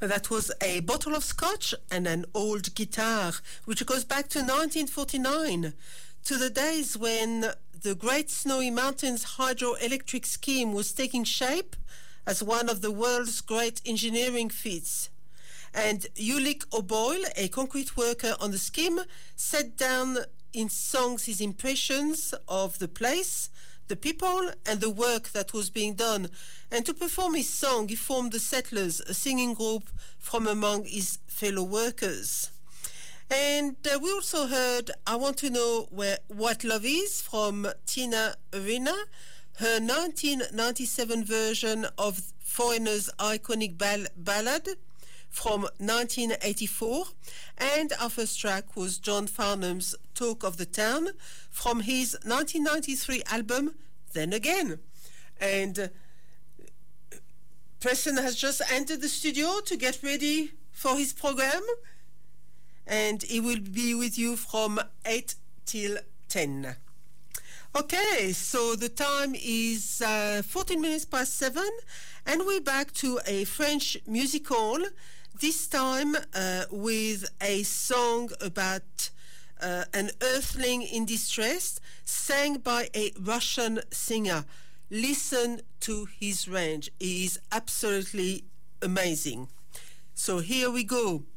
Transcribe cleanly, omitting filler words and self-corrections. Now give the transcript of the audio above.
That was A Bottle of Scotch and an Old Guitar, which goes back to 1949, to the days when the Great Snowy Mountains hydroelectric scheme was taking shape as one of the world's great engineering feats. And Ulick O'Boyle, a concrete worker on the scheme, set down in songs his impressions of the place, the people, and the work that was being done. And to perform his song, he formed the Settlers, a singing group from among his fellow workers. And we also heard I Want to Know What Love Is from Tina Arena, her 1997 version of Foreigner's iconic ballad from 1984, and our first track was John Farnham's Talk of the Town from his 1993 album Then Again. And Preston has just entered the studio to get ready for his program, and he will be with you from 8 till 10. Okay, so the time is 14 minutes past 7, and we're back to a French musical, this time with a song about an earthling in distress, sang by a Russian singer. Listen to his range. He is absolutely amazing. So here we go.